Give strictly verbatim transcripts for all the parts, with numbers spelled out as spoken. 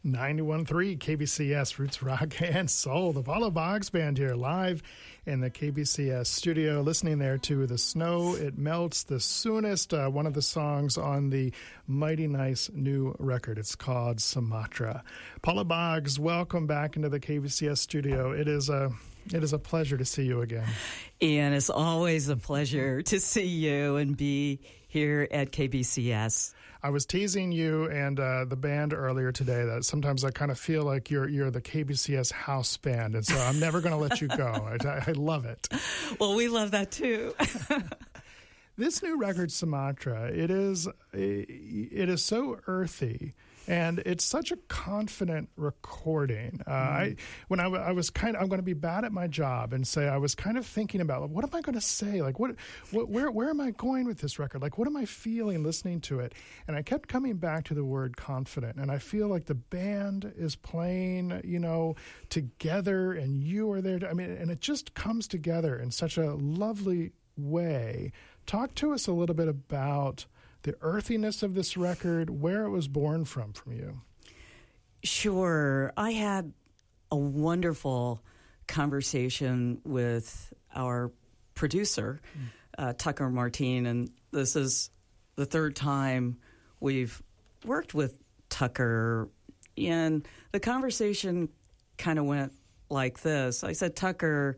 ninety-one point three K B C S Roots Rock and Soul. The Paula Boggs Band here live in the K B C S studio, listening there to The Snow It Melts, the soonest, uh, one of the songs on the mighty nice new record. It's called Sumatra. Paula Boggs, welcome back into the K B C S studio. It is a It is a pleasure to see you again. Ian, it's always a pleasure to see you and be here at K B C S. I was teasing you and uh, the band earlier today that sometimes I kind of feel like you're you're the K B C S house band, and so I'm never going to let you go. I, I love it. Well, we love that too. This new record, Sumatra, it is it is so earthy. And it's such a confident recording. Uh, mm. I when I, w- I was kind of, I'm going to be bad at my job and say I was kind of thinking about, like, what am I going to say? Like, what, what, where, where am I going with this record? Like, what am I feeling listening to it? And I kept coming back to the word confident. And I feel like the band is playing, you know, together, and you are there. To, I mean, and it just comes together in such a lovely way. Talk to us a little bit about the earthiness of this record, where it was born from, from you. Sure. I had a wonderful conversation with our producer, mm. uh, Tucker Martine, and this is the third time we've worked with Tucker, and the conversation kind of went like this. I said, Tucker,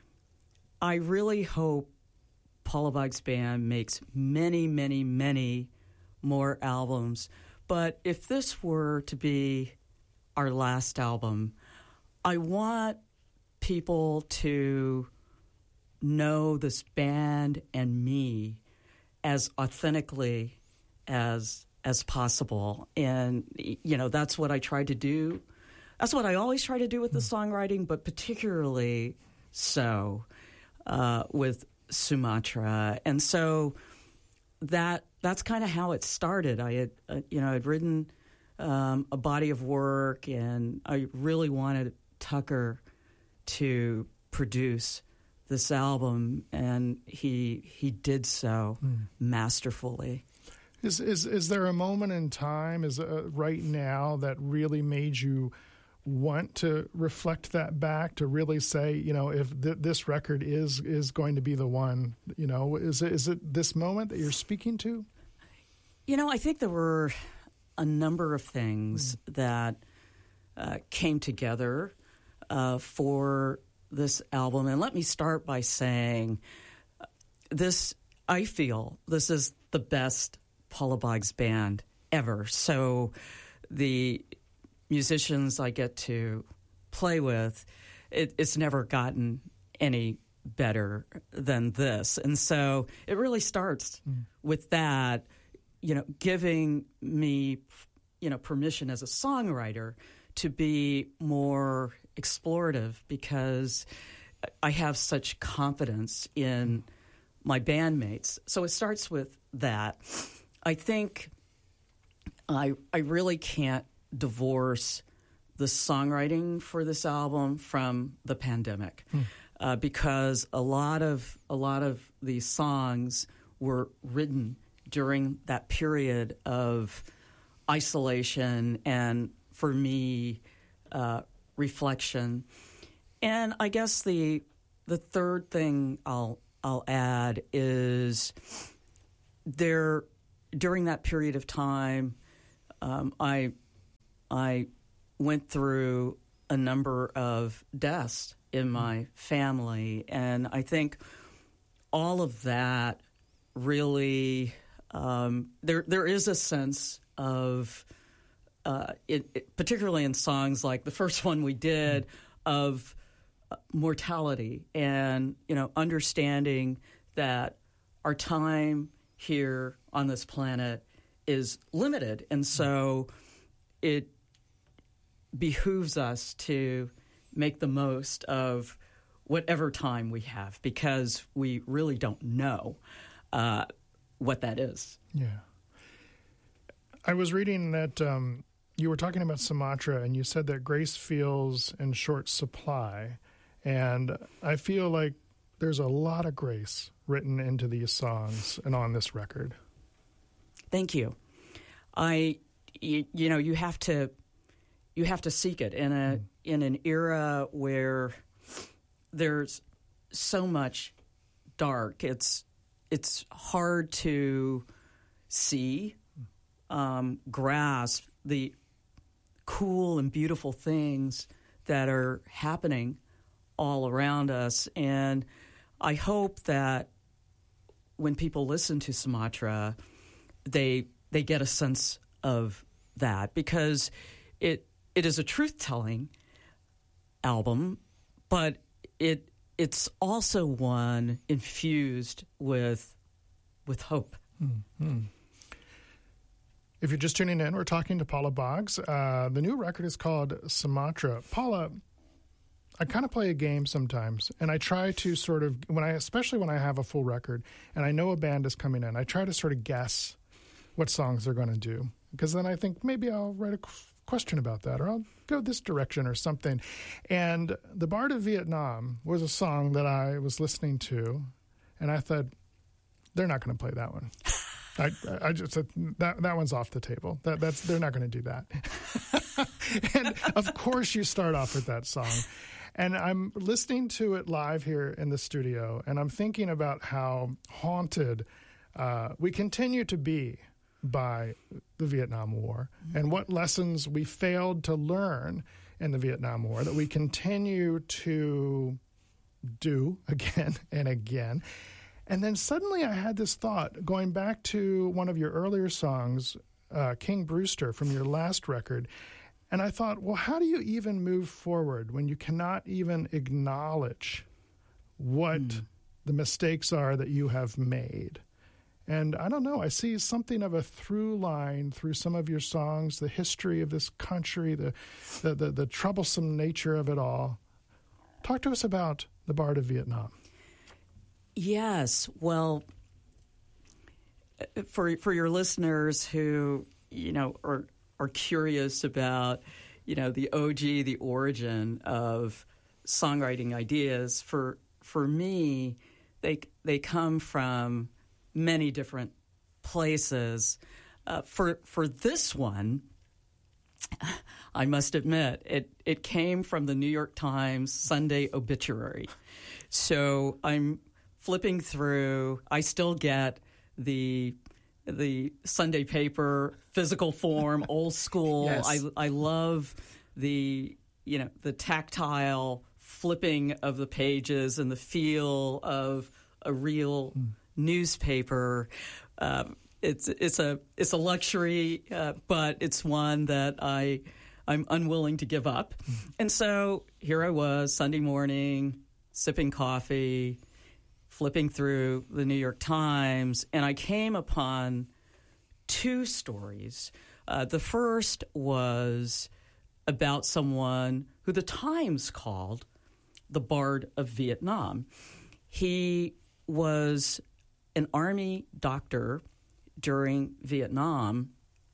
I really hope Paula Boggs Band makes many, many, many more albums. But if this were to be our last album, I want people to know this band and me as authentically as as possible. And, you know, that's what I tried to do. That's what I always try to do with the songwriting, but particularly so uh, with Sumatra. And so that that's kind of how it started. I had, uh, you know, I'd written um, a body of work, and I really wanted Tucker to produce this album, and he he did so mm. masterfully. Is is is there a moment in time, is uh, right now, that really made you want to reflect that back, to really say, you know, if th- this record is is going to be the one, you know, is it, is it this moment that you're speaking to? You know, I think there were a number of things mm. that uh, came together uh, for this album. And let me start by saying this, I feel this is the best Paula Boggs Band ever. So the musicians I get to play with, it, it's never gotten any better than this. And so it really starts mm. with that, you know, giving me, you know, permission as a songwriter to be more explorative, because I have such confidence in my bandmates. So it starts with that. I think I I really can't divorce the songwriting for this album from the pandemic, hmm. uh, because a lot of a lot of these songs were written during that period of isolation and, for me, uh, reflection. And I guess the the third thing I'll I'll add is there during that period of time, um, I. I went through a number of deaths in my family, and I think all of that really um, there there is a sense of uh, it, it, particularly in songs like the first one we did, of uh, mortality, and, you know, understanding that our time here on this planet is limited, and so it behooves us to make the most of whatever time we have, because we really don't know uh, what that is. Yeah. I was reading that um, you were talking about Sumatra, and you said that grace feels in short supply. And I feel like there's a lot of grace written into these songs and on this record. Thank you. I, you, you know, you have to you have to seek it in a mm. in an era where there's so much dark. It's it's hard to see, um, grasp the cool and beautiful things that are happening all around us. And I hope that when people listen to Sumatra, they they get a sense of that, because it it is a truth-telling album, but it it's also one infused with with hope. Mm-hmm. If you're just tuning in, we're talking to Paula Boggs. Uh, the new record is called Sumatra. Paula, I kind of play a game sometimes, and I try to sort of, when I, especially when I have a full record, and I know a band is coming in, I try to sort of guess what songs they're going to do, because then I think maybe I'll write a question about that, or I'll go this direction or something. And The Bard of Vietnam was a song that I was listening to, and I thought, they're not going to play that one. I, I just said that that one's off the table. That that's they're not going to do that. And of course, you start off with that song, and I'm listening to it live here in the studio, and I'm thinking about how haunted uh, we continue to be by the Vietnam War, mm-hmm. and what lessons we failed to learn in the Vietnam War that we continue to do again and again. And then suddenly I had this thought, going back to one of your earlier songs, uh, King Brewster, from your last record. And I thought, well, how do you even move forward when you cannot even acknowledge what mm. the mistakes are that you have made? And I don't know, I see something of a through line through some of your songs, the history of this country, the the, the, the troublesome nature of it all. Talk to us about The Bard of Vietnam. Yes, well, for for your listeners who, you know, are are curious about, you know, the O G, the origin of songwriting ideas, for for me, they they come from many different places. Uh, for for this one, I must admit, it it came from the New York Times Sunday obituary. So I'm flipping through, I still get the the Sunday paper, physical form, old school. Yes. I I love the you know the tactile flipping of the pages and the feel of a real mm. newspaper. Um, it's it's a it's a luxury, uh, but it's one that I I'm unwilling to give up. Mm. And so here I was Sunday morning, sipping coffee, flipping through the New York Times, and I came upon two stories. Uh, the first was about someone who the Times called the Bard of Vietnam. He was an Army doctor during Vietnam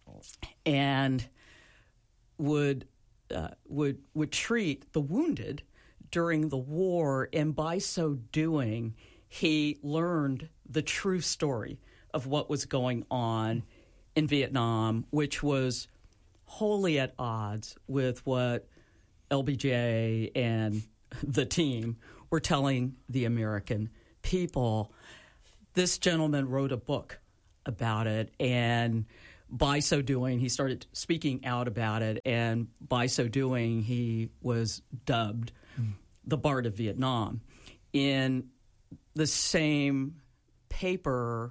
and would uh, would would treat the wounded during the war, and by so doing, he learned the true story of what was going on in Vietnam, which was wholly at odds with what L B J and the team were telling the American people. This gentleman wrote a book about it, and by so doing, he started speaking out about it, and by so doing, he was dubbed mm. the Bard of Vietnam. In the same paper,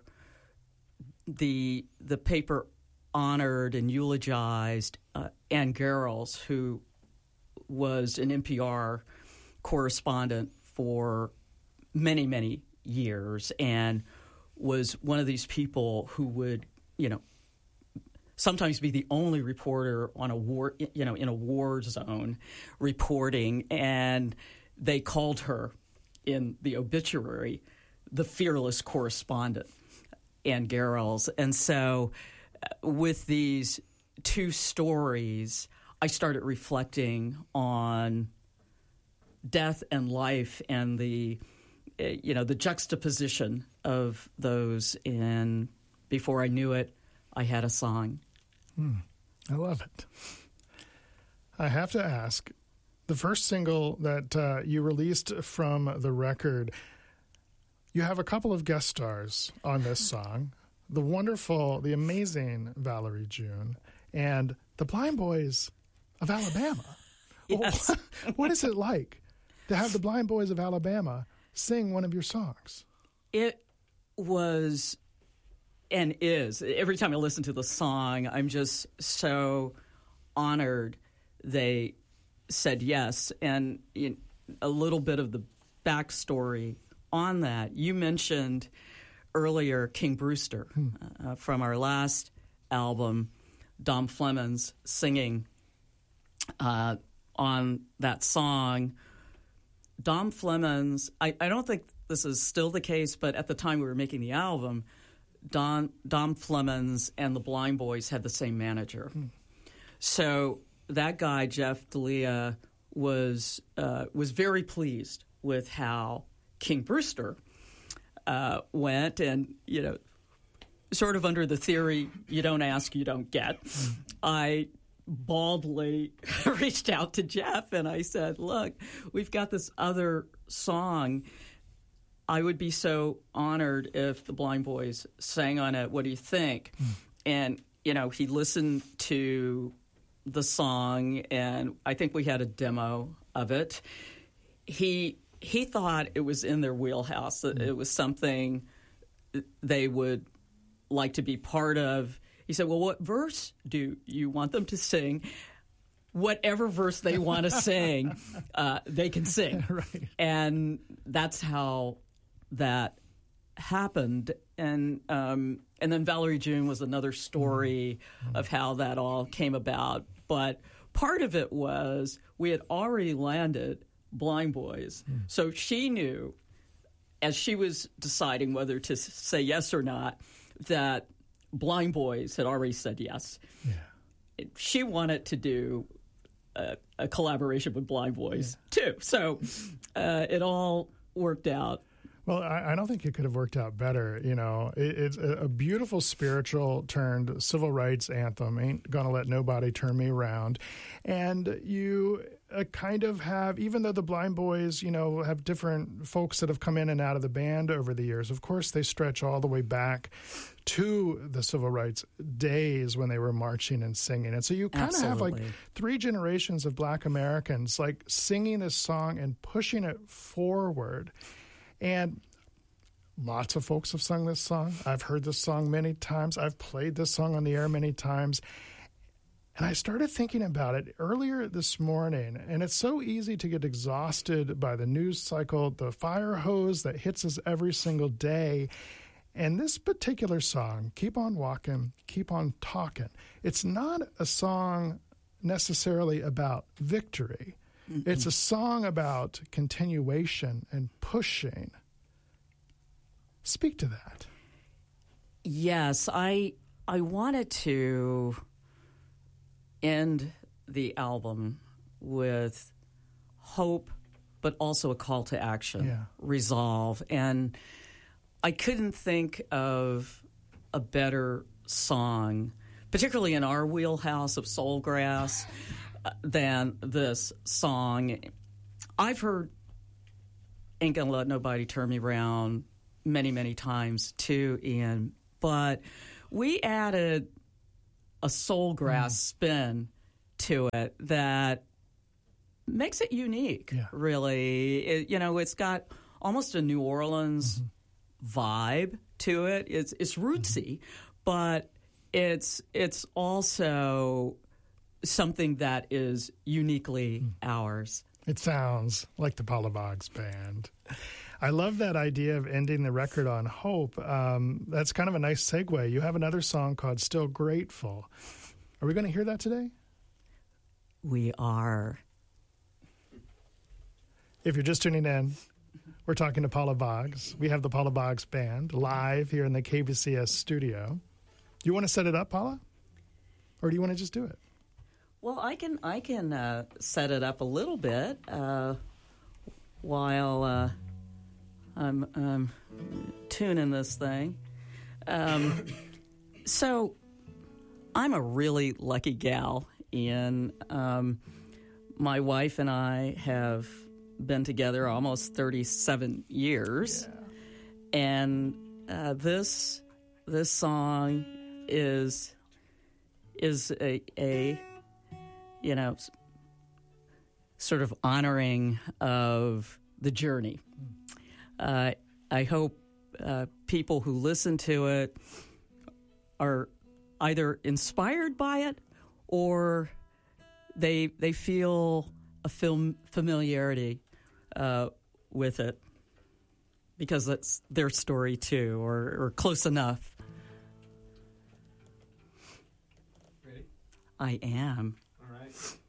the the paper honored and eulogized uh, Ann Garrels, who was an N P R correspondent for many, many years, and was one of these people who would, you know, sometimes be the only reporter on a war, you know, in a war zone reporting, and they called her in the obituary the fearless correspondent, Ann Garrels. And so uh, with these two stories, I started reflecting on death and life and the, uh, you know, the juxtaposition of those. And before I knew it, I had a song. Mm, I love it. I have to ask, the first single that uh, you released from the record, you have a couple of guest stars on this song, the wonderful, the amazing Valerie June, and the Blind Boys of Alabama. Yes. What, what is it like to have the Blind Boys of Alabama sing one of your songs? It was and is. Every time I listen to the song, I'm just so honored they said yes. And you know, a little bit of the backstory on that. You mentioned earlier King Brewster hmm. uh, from our last album, Dom Flemons singing uh, on that song. Dom Flemons, I, I don't think this is still the case, but at the time we were making the album, Don, Dom Flemons and the Blind Boys had the same manager. Hmm. So that guy, Jeff D'Elia, was uh, was very pleased with how King Brewster uh, went, and you know, sort of under the theory, you don't ask, you don't get. Mm. I baldly reached out to Jeff and I said, look, we've got this other song. I would be so honored if the Blind Boys sang on it. What do you think? Mm. And, you know, he listened to the song, and I think we had a demo of it. He he thought it was in their wheelhouse, that it was something they would like to be part of. He said, well, what verse do you want them to sing? Whatever verse they want to sing, uh, they can sing. Right. And that's how that happened. And um, and then Valerie June was another story mm-hmm. of how that all came about. But part of it was we had already landed Blind Boys. Mm. So she knew, as she was deciding whether to say yes or not, that Blind Boys had already said yes. Yeah. She wanted to do a, a collaboration with Blind Boys, yeah. too. So uh, it all worked out. Well, I, I don't think it could have worked out better. You know, it, it's a, a beautiful spiritual turned civil rights anthem. Ain't gonna let nobody turn me around. And you uh, kind of have, even though the Blind Boys, you know, have different folks that have come in and out of the band over the years, of course they stretch all the way back to the civil rights days when they were marching and singing. And so you kind of have like three generations of Black Americans like singing this song and pushing it forward. And lots of folks have sung this song. I've heard this song many times. I've played this song on the air many times. And I started thinking about it earlier this morning, and it's so easy to get exhausted by the news cycle, the fire hose that hits us every single day. And this particular song, Keep On Walking, Keep On Talking, it's not a song necessarily about victory. Mm-hmm. It's a song about continuation and pushing. Speak to that. Yes, I I wanted to end the album with hope, but also a call to action, yeah. resolve. And I couldn't think of a better song, particularly in our wheelhouse of soulgrass, than this song. I've heard Ain't Gonna Let Nobody Turn Me Around many, many times too, Ian, but we added a soulgrass mm. spin to it that makes it unique, yeah. really. It, you know, it's got almost a New Orleans mm-hmm. vibe to it. It's it's rootsy, mm-hmm. but it's it's also something that is uniquely mm. ours. It sounds like the Paula Boggs Band. I love that idea of ending the record on hope. Um, that's kind of a nice segue. You have another song called Still Grateful. Are we going to hear that today? We are. If you're just tuning in, we're talking to Paula Boggs. We have the Paula Boggs Band live here in the K B C S studio. Do you want to set it up, Paula? Or do you want to just do it? Well, I can I can uh, set it up a little bit uh, while uh, I'm, I'm tuning this thing. Um, so I'm a really lucky gal, Ian. Um, my wife and I have been together almost thirty-seven years, Yeah. and uh, this this song is is a, a you know s- sort of honoring of the journey. Uh, I hope uh, people who listen to it are either inspired by it or they they feel a film familiarity uh, with it because that's their story too, or, or close enough. Ready? I am. All right.